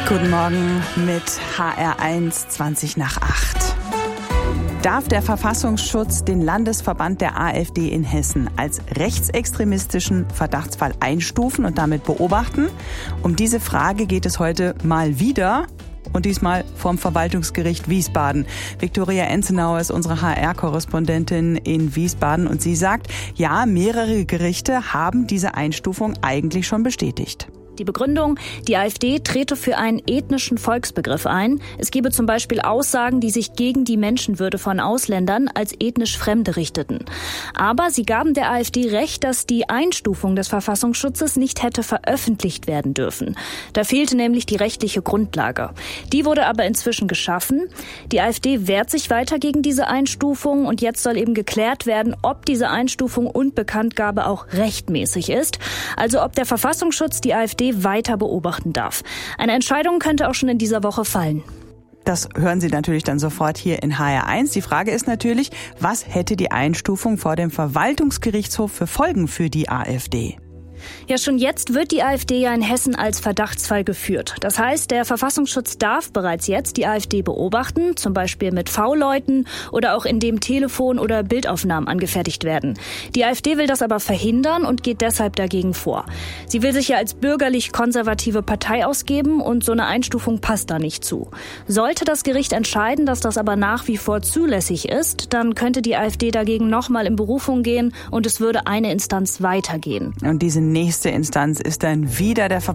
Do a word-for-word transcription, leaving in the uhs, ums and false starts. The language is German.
Guten Morgen mit H R eins, zwanzig nach acht. Darf der Verfassungsschutz den Landesverband der AfD in Hessen als rechtsextremistischen Verdachtsfall einstufen und damit beobachten? Um diese Frage geht es heute mal wieder. Und diesmal vom Verwaltungsgericht Wiesbaden. Viktoria Enzenauer ist unsere H R-Korrespondentin in Wiesbaden und sie sagt, ja, mehrere Gerichte haben diese Einstufung eigentlich schon bestätigt. Die Begründung, die AfD trete für einen ethnischen Volksbegriff ein. Es gebe zum Beispiel Aussagen, die sich gegen die Menschenwürde von Ausländern als ethnisch Fremde richteten. Aber sie gaben der AfD recht, dass die Einstufung des Verfassungsschutzes nicht hätte veröffentlicht werden dürfen. Da fehlte nämlich die rechtliche Grundlage. Die wurde aber inzwischen geschaffen. Die AfD wehrt sich weiter gegen diese Einstufung und jetzt soll eben geklärt werden, ob diese Einstufung und Bekanntgabe auch rechtmäßig ist. Also ob der Verfassungsschutz die AfD weiter beobachten darf. Eine Entscheidung könnte auch schon in dieser Woche fallen. Das hören Sie natürlich dann sofort hier in H R eins. Die Frage ist natürlich, was hätte die Einstufung vor dem Verwaltungsgerichtshof für Folgen für die AfD? Ja, schon jetzt wird die AfD ja in Hessen als Verdachtsfall geführt. Das heißt, der Verfassungsschutz darf bereits jetzt die AfD beobachten, zum Beispiel mit V-Leuten oder auch indem Telefon- oder Bildaufnahmen angefertigt werden. Die AfD will das aber verhindern und geht deshalb dagegen vor. Sie will sich ja als bürgerlich-konservative Partei ausgeben und so eine Einstufung passt da nicht zu. Sollte das Gericht entscheiden, dass das aber nach wie vor zulässig ist, dann könnte die AfD dagegen nochmal in Berufung gehen und es würde eine Instanz weitergehen. Und diese nächste Instanz ist dann wieder der